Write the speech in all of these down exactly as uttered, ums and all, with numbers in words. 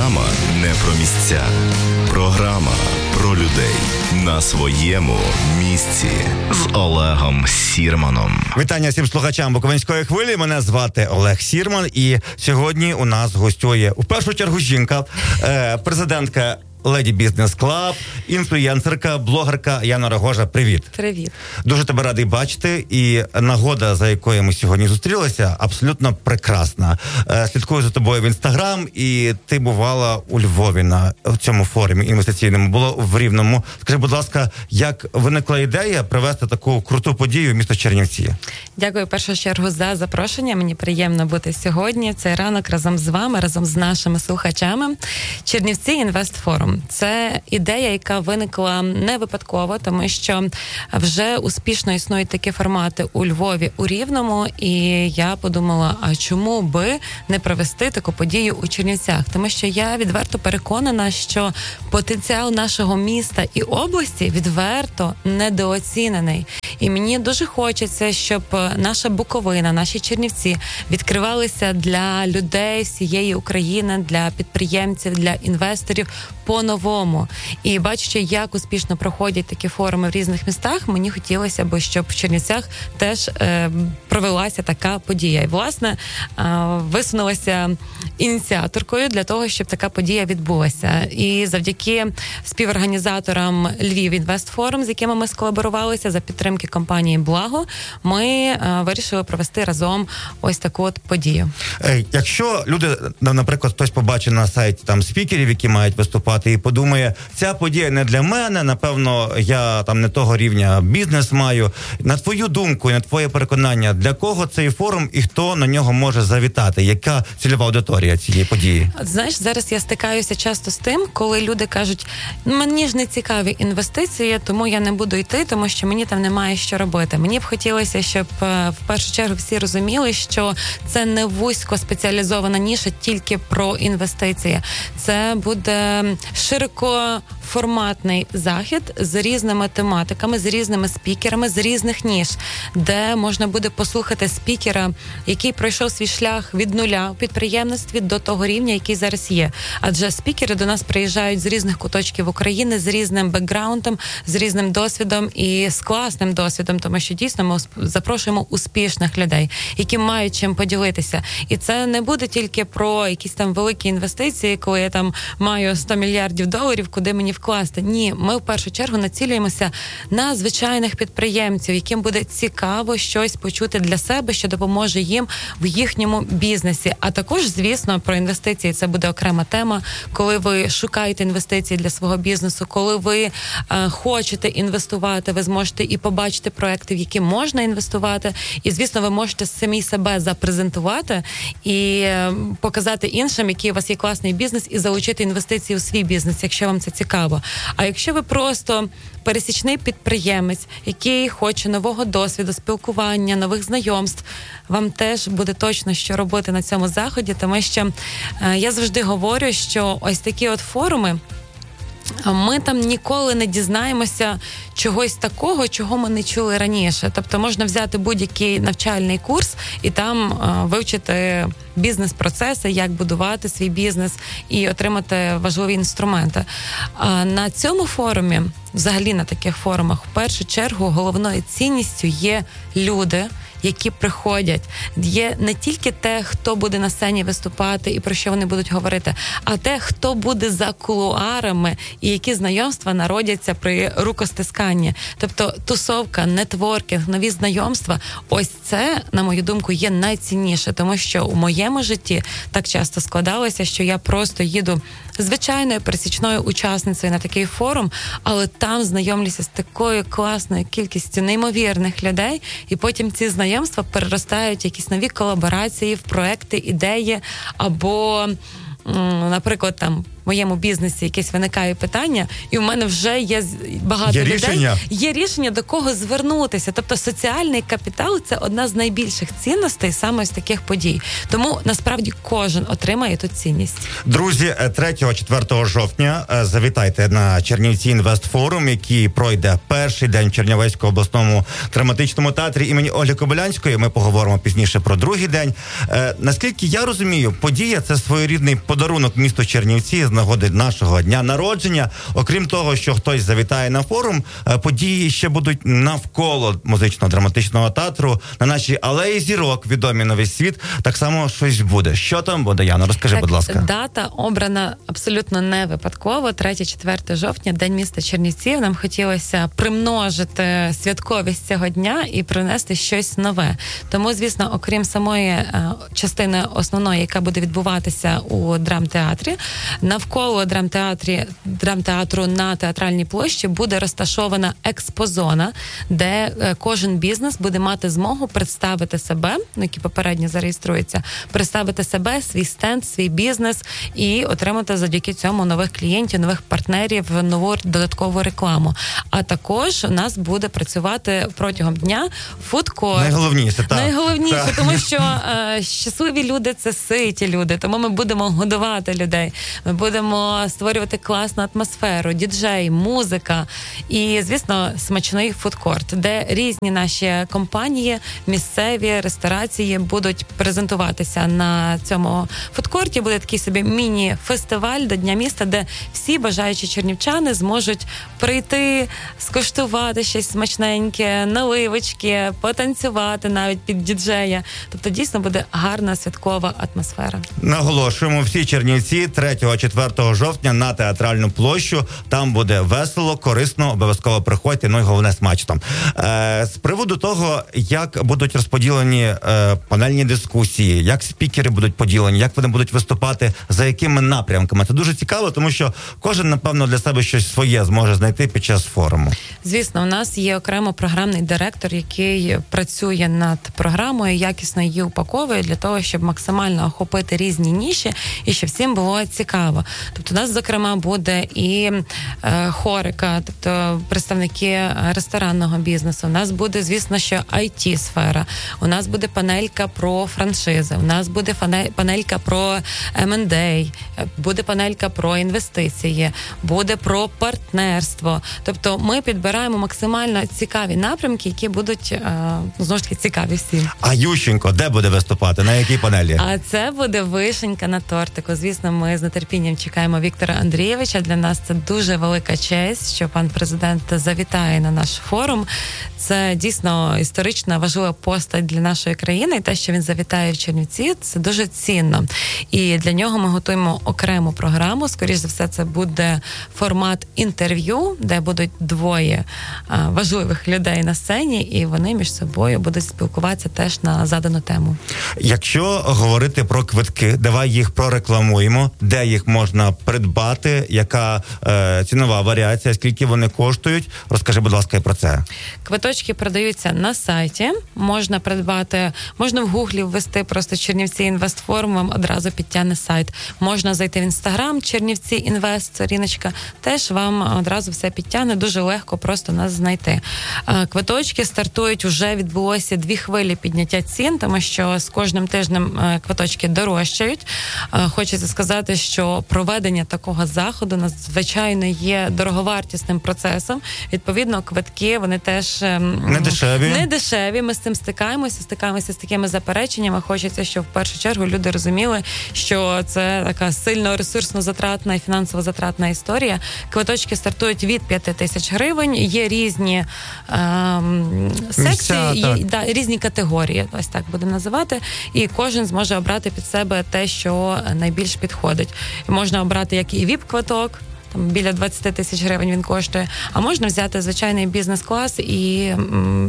Програма не про місця. Програма про людей на своєму місці з Олегом Сірманом. Вітання всім слухачам Буковинської хвилі. Мене звати Олег Сірман, і сьогодні у нас гостює у першу чергу жінка, е, президентка Lady Business Club, інфлюєнсерка, блогерка Яна Рогожа. Привіт. Привіт. Дуже тебе радий бачити, і нагода, за якою ми сьогодні зустрілися, абсолютно прекрасна. Е, слідкую за тобою в Інстаграм, і ти бувала у Львові на цьому форумі інвестиційному, було в Рівному. Скажи, будь ласка, як виникла ідея привезти таку круту подію в місто Чернівці? Дякую в першу чергу за запрошення. Мені приємно бути сьогодні в цей ранок разом з вами, разом з нашими слухачами. Чернівці Інвестфорум. Це ідея, яка виникла не випадково, тому що вже успішно існують такі формати у Львові, у Рівному, і я подумала, а чому би не провести таку подію у Чернівцях? Тому що я відверто переконана, що потенціал нашого міста і області відверто недооцінений. І мені дуже хочеться, щоб наша Буковина, наші Чернівці відкривалися для людей всієї України, для підприємців, для інвесторів по-новому. І бачачи, як успішно проходять такі форуми в різних містах, мені хотілося б, щоб в Чернівцях теж е, провелася така подія. І, власне, е, висунулася ініціаторкою для того, щоб така подія відбулася. І завдяки співорганізаторам Львів Інвестфорум, з якими ми сколаборувалися, за підтримки компанії «Благо», ми е, вирішили провести разом ось таку от подію. Е, якщо люди, наприклад, хтось побачить на сайті там спікерів, які мають виступати, і подумає, ця подія не для мене, напевно, я там не того рівня бізнес маю. На твою думку і на твоє переконання, для кого цей форум і хто на нього може завітати? Яка цільова аудиторія цієї події? Знаєш, зараз я стикаюся часто з тим, коли люди кажуть, мені ж не цікаві інвестиції, тому я не буду йти, тому що мені там немає що робити. Мені б хотілося, щоб в першу чергу всі розуміли, що це не вузько спеціалізована ніша тільки про інвестиції. Це буде широкоформатний захід з різними тематиками, з різними спікерами, з різних ніж, де можна буде послухати спікера, який пройшов свій шлях від нуля у підприємництві до того рівня, який зараз є. Адже спікери до нас приїжджають з різних куточків України, з різним бекграундом, з різним досвідом і з класним досвідом, тому що дійсно ми запрошуємо успішних людей, які мають чим поділитися. І це не буде тільки про якісь там великі інвестиції, коли я там маю сто мільярдів доларів, куди мені вкласти. Ні, ми в першу чергу націлюємося на звичайних підприємців, яким буде цікаво щось почути для себе, що допоможе їм в їхньому бізнесі. А також, звісно, про інвестиції це буде окрема тема, коли ви шукаєте інвестиції для свого бізнесу, коли ви е, хочете інвестувати, ви зможете і побачити проекти, в які можна інвестувати, і, звісно, ви можете самі себе запрезентувати і е, показати іншим, який у вас є класний бізнес, і залучити інвестиції у свій бізнес, якщо вам це цікаво. А якщо ви просто пересічний підприємець, який хоче нового досвіду, спілкування, нових знайомств, вам теж буде точно що робити на цьому заході, тому що е, я завжди говорю, що ось такі от форуми, ми там ніколи не дізнаємося чогось такого, чого ми не чули раніше. Тобто можна взяти будь-який навчальний курс і там а, вивчити бізнес-процеси, як будувати свій бізнес і отримати важливі інструменти. А на цьому форумі, взагалі на таких форумах, в першу чергу головною цінністю є люди, які приходять. Є не тільки те, хто буде на сцені виступати і про що вони будуть говорити, а те, хто буде за кулуарами і які знайомства народяться при рукостисканні. Тобто тусовка, нетворкінг, нові знайомства, ось це, на мою думку, є найцінніше, тому що у моєму житті так часто складалося, що я просто їду звичайною пересічною учасницею на такий форум, але там знайомлюся з такою класною кількістю неймовірних людей, і потім ці знайомства переростають в якісь нові колаборації, в проекти, ідеї, або, наприклад, там в моєму бізнесі якесь виникає питання, і в мене вже є багато є людей. Рішення. Є рішення, до кого звернутися. Тобто соціальний капітал – це одна з найбільших цінностей саме з таких подій. Тому, насправді, кожен отримає ту цінність. Друзі, третього-четвертого жовтня завітайте на Чернівці Інвестфорум, який пройде перший день в Чернівецькому обласному драматичному театрі імені Ольги Кобилянської. Ми поговоримо пізніше про другий день. Е, наскільки я розумію, подія – це своєрідний подарунок місту Чернівці з нагоди нашого дня народження. Окрім того, що хтось завітає на форум, е, події ще будуть навколо музично-драматичного театру. На нашій алеї зірок, відомі на весь світ, так само щось буде. Що там буде, Яна? Розкажи, так, будь ласка. Дата обрана абсолютно не випадково. третє-четверте жовтня, День міста Чернівців. Нам хотілося примножити святковість цього дня і принести щось нове. Тому, звісно, окрім самої е, частини основної, яка буде відбуватися у драмтеатрі, навколо драмтеатрі, драмтеатру на Театральній площі буде розташована експозона, де е, кожен бізнес буде мати змогу представити себе, які попередньо зареєструються, представити себе, свій стенд, свій бізнес і отримати завдяки цьому нових клієнтів, нових партнерів, нову додаткову рекламу. А також у нас буде працювати протягом дня фудкорт. Найголовніше, так. Найголовніше, так. тому що е, щасливі люди – це ситі люди, тому ми будемо годувати людей, ми будемо створювати класну атмосферу, діджей, музика і, звісно, смачний фудкорт, де різні наші компанії, місцеві ресторації будуть презентуватися на цьому фудкорті. Буде такий собі міні-фестиваль до Дня міста, де всі бажаючі чернівчани зможуть прийти, скуштувати щось смачненьке, наливочки, потанцювати навіть під діджея. Тобто дійсно буде гарна святкова атмосфера. Наголошуємо, всі Чернівці третього-четвертого жовтня на Театральну площу. Там буде весело, корисно, обов'язково приходьте, ну і головне смачно. Е, з приводу того, як будуть розподілені е, панельні дискусії, як спікери будуть поділені, як вони будуть виступати, за якими напрямками. Це дуже цікаво, тому що кожен, напевно, для себе щось своє зможе знайти під час форуму. Звісно, у нас є окремо програмний директор, який працює над програмою, якісно її упаковує для того, щоб максимально охопити різні ніші і щоб всім було цікаво. Тобто у нас, зокрема, буде і е, хорика, тобто представники ресторанного бізнесу. У нас буде, звісно, що ай ті-сфера. У нас буде панелька про франшизи. У нас буде панелька про ем енд ей, буде панелька про інвестиції, буде про партнерство. Тобто ми підбираємо максимально цікаві напрямки, які будуть, е, знову ж таки, цікаві всім. А Ющенко де буде виступати? На якій панелі? А це буде вишенька на тортику. Звісно, ми з нетерпінням чекаємо Віктора Андрійовича. Для нас це дуже велика честь, що пан президент завітає на наш форум. Це дійсно історична, важлива постать для нашої країни. І те, що він завітає в Чернівці, це дуже цінно. І для нього ми готуємо окрему програму. Скоріше за все, це буде формат інтерв'ю, де будуть двоє а, важливих людей на сцені, і вони між собою будуть спілкуватися теж на задану тему. Якщо говорити про квитки, давай їх прорекламуємо, де їх можна придбати, яка е, цінова варіація, скільки вони коштують. Розкажи, будь ласка, і про це. Квиточки продаються на сайті, можна придбати, можна в гуглі ввести просто Чернівці Інвестфорум, вам одразу підтягне сайт. Можна зайти в Інстаграм, Чернівці Інвест, сторіночка, теж вам одразу все підтягне, дуже легко просто нас знайти. Квиточки стартують, вже відбулося дві хвилі підняття цін, тому що з кожним тижнем квиточки дорожчають. Хочеться сказати, що проведення такого заходу надзвичайно є дороговартісним процесом. Відповідно, квитки, вони теж не дешеві. Не дешеві. Ми з цим стикаємося, стикаємося з такими запереченнями. Хочеться, щоб в першу чергу люди розуміли, що це така сильно ресурсно затратна і фінансово затратна історія. Квиточки стартують від п'яти тисяч гривень. Є різні ем, секції, Місця, є, да, різні категорії, ось так будемо називати. І кожен зможе обрати під себе те, що найбільш підходить. Можна обрати як і віп-квиток, там біля двадцять тисяч гривень він коштує, а можна взяти звичайний бізнес-клас і м,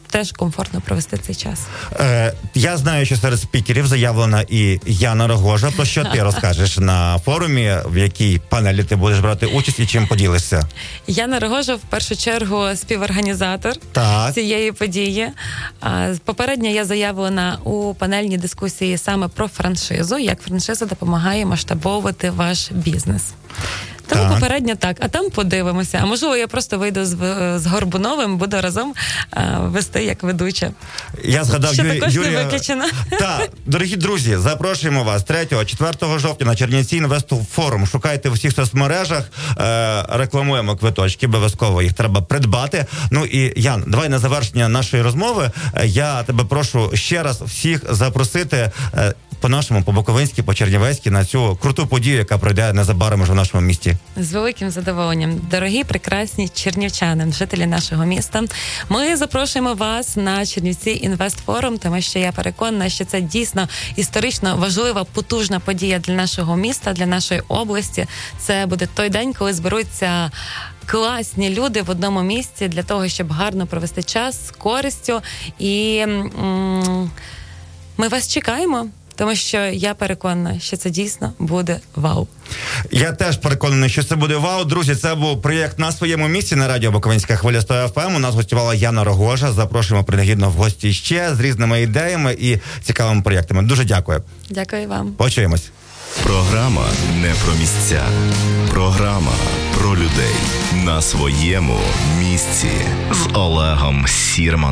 теж комфортно провести цей час. Е, я знаю, що серед спікерів заявлена і Яна Рогожа. Про що ти розкажеш на форумі, в якій панелі ти будеш брати участь і чим поділишся? Яна Рогожа, в першу чергу, співорганізатор так. цієї події. Попередньо я заявлена у панельній дискусії саме про франшизу, як франшиза допомагає масштабовувати ваш бізнес. Тому так. попередньо так, а там подивимося. А можливо, я просто вийду з, з Горбуновим, буду разом а, вести як ведуча. Я згадав Що Юрі, також Юрія... не виключено. Так, дорогі друзі, запрошуємо вас третього-четвертого жовтня на Чернівці інвестфорум. Шукайте в усіх соцмережах, е, рекламуємо квиточки, обов'язково їх треба придбати. Ну і, Ян, давай на завершення нашої розмови я тебе прошу ще раз всіх запросити е, по-нашому, по-буковинськи, по-чернівецьки на цю круту подію, яка пройде незабаром вже в нашому місті. З великим задоволенням. Дорогі, прекрасні чернівчани, жителі нашого міста, ми запрошуємо вас на Чернівці інвестфорум, тому що я переконана, що це дійсно історично важлива, потужна подія для нашого міста, для нашої області. Це буде той день, коли зберуться класні люди в одному місці для того, щоб гарно провести час з користю. І м- ми вас чекаємо. Тому що я переконана, що це дійсно буде вау. Я теж переконаний, що це буде вау. Друзі, це був проєкт «На своєму місці» на радіо Буковинська хвиля сто еф ем. У нас гостювала Яна Рогожа. Запрошуємо принагідно в гості ще з різними ідеями і цікавими проєктами. Дуже дякую. Дякую вам. Почуємось. Програма не про місця. Програма про людей. На своєму місці з Олегом Сірманом.